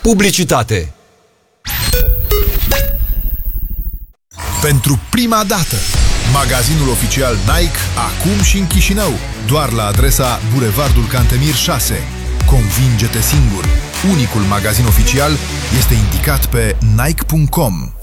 Publicitate. Pentru prima dată, magazinul oficial Nike acum și în Chișinău, doar la adresa Bulevardul Cantemir 6. Convinge-te singur! Unicul magazin oficial este indicat pe Nike.com.